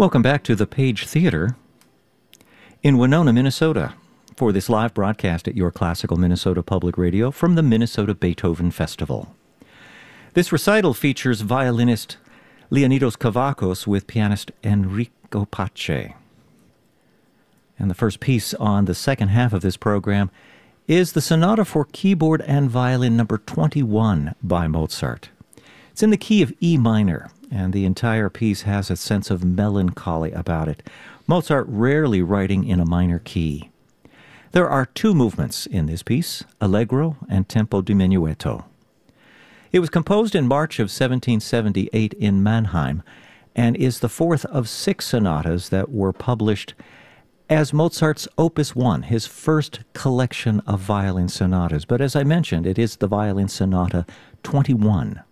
Welcome back to the Page Theater in Winona, Minnesota, for this live broadcast at your Classical Minnesota Public Radio from the Minnesota Beethoven Festival. This recital features violinist Leonidas Kavakos with pianist Enrico Pace. And the first piece on the second half of this program is the Sonata for Keyboard and Violin number 21 by Mozart. It's in the key of E minor, and the entire piece has a sense of melancholy about it, Mozart rarely writing in a minor key. There are two movements in this piece, Allegro and Tempo diminuito. It was composed in March of 1778 in Mannheim, and is the fourth of 6 sonatas that were published as Mozart's Opus 1, his first collection of violin sonatas. But as I mentioned, it is the violin sonata 21.